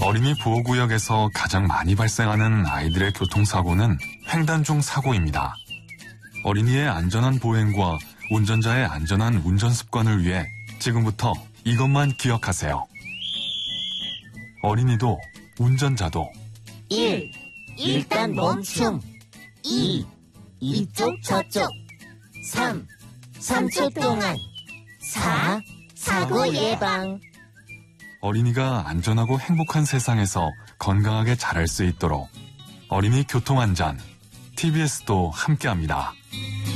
어린이 보호구역에서 가장 많이 발생하는 아이들의 교통사고는 횡단 중 사고입니다. 어린이의 안전한 보행과 운전자의 안전한 운전 습관을 위해 지금부터 이것만 기억하세요. 어린이도 운전자도 1. 일단 멈춤. 2. 이쪽 저쪽. 3. 3초 동안. 4. 사고 예방. 어린이가 안전하고 행복한 세상에서 건강하게 자랄 수 있도록 어린이 교통안전 TBS도 함께합니다.